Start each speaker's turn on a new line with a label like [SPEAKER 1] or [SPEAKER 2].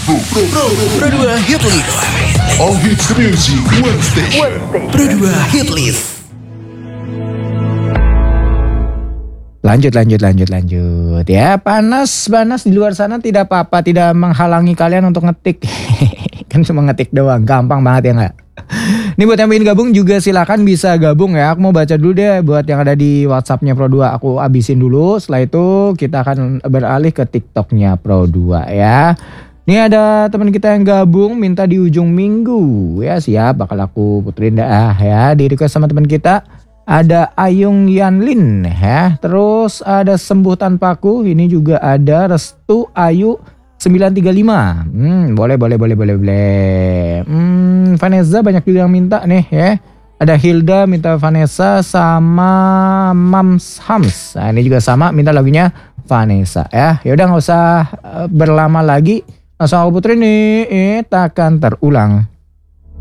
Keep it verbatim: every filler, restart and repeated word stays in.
[SPEAKER 1] Pro dua Hit List.
[SPEAKER 2] All hits music, one station.
[SPEAKER 1] Pro dua Hit List.
[SPEAKER 3] Lanjut, lanjut, lanjut, lanjut. Ya, panas, panas di luar sana tidak apa-apa, tidak menghalangi kalian untuk ngetik. Kan cuma ngetik doang, gampang banget ya nggak? Ini buat yang ingin gabung juga silakan bisa gabung ya. Aku mau baca dulu deh buat yang ada di WhatsAppnya Pro dua. Aku abisin dulu, setelah itu kita akan beralih ke TikToknya Pro dua ya. Ini ada teman kita yang gabung minta di ujung minggu ya, siap bakal aku puterin dah ya. Di request sama teman kita ada Ayung Yanlin ya. Terus ada Sembuh Tanpaku, ini juga ada Restu Ayu sembilan tiga lima. Hmm, boleh boleh boleh boleh boleh. Hmm, Vanessa banyak juga yang minta nih ya. Ada Hilda minta Vanessa sama Mams Hams. Nah, ini juga sama minta lagunya Vanessa ya. Ya udah nggak usah berlama lagi. Langsung aku puterin nih, eh, takkan terulang.